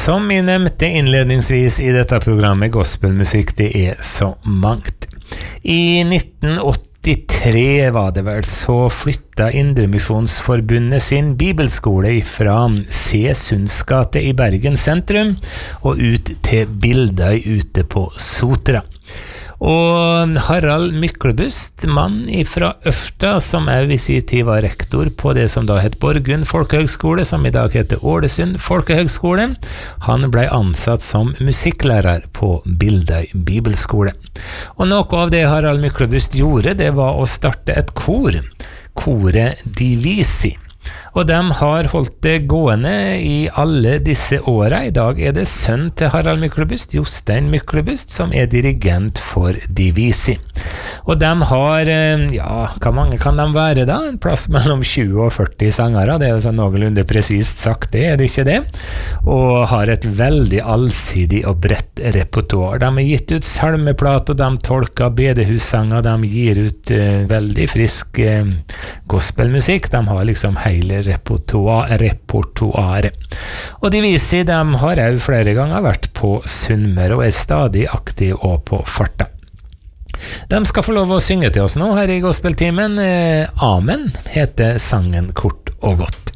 Som jeg nevnte innledningsvis i dette programmet, gospelmusikk, det så mangt. I 1983 var det vel, så flyttet Indremisjonsforbundet sin bibelskole fra C. Sundsgate i Bergen sentrum og ut til Bildøy ute på Sotra. Og Harald Myklebust, mann fra Ørsta, som i sin tid var rektor på det som da het Borgund Folkehøgskole, som i dag heter Ålesund Folkehøgskole, han ble ansatt som musikklærer på Bildøy Bibelskole. Og noe av det Harald Myklebust gjorde, det var å starte et kor, koret Divisi. Og de har holdt det gående i alle disse årene. I dag det sønn til Harald Myklebust, Jostein Myklebust, som dirigent for Divisi. Og de har, hva mange kan de være da? En plass mellom 20 og 40 sangere, det jo så noenlunde presist sagt, det ikke det? Og har et veldig allsidig og bredt repertoar. De har gitt ut salmeplat, og de tolker bedehussanger, de gir ut veldig frisk gospelmusikk, de har liksom hele repertoaret. Og Divisi, de har jo flere ganger vært på Sunnmøre og stadig aktiv og på farta. De skal få lov å synge til oss nå her i gospeltimen. Amen heter sangen kort og godt.